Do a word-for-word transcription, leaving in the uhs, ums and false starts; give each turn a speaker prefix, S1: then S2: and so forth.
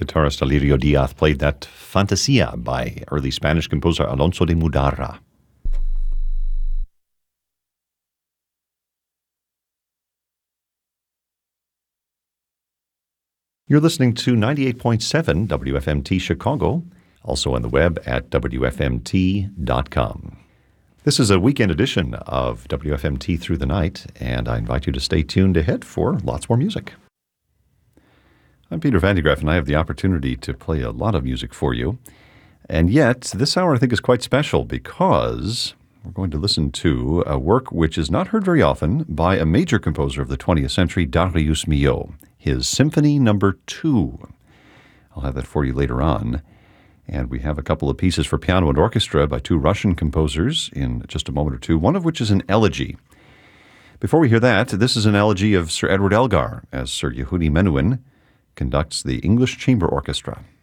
S1: guitarist Alirio Diaz played that Fantasia by early Spanish composer Alonso de Mudarra. You're listening to ninety-eight point seven W F M T Chicago, also on the web at W F M T dot com. This is a weekend edition of W F M T Through the Night, and I invite you to stay tuned ahead for lots more music. I'm Peter Van de Graaff, and I have the opportunity to play a lot of music for you. And yet, this hour I think is quite special because we're going to listen to a work which is not heard very often by a major composer of the twentieth century, Darius Milhaud, his Symphony Number Two. I'll have that for you later on. And we have a couple of pieces for piano and orchestra by two Russian composers in just a moment or two, one of which is an elegy. Before we hear that, this is an elegy of Sir Edward Elgar as Sir Yehudi Menuhin conducts the English Chamber Orchestra.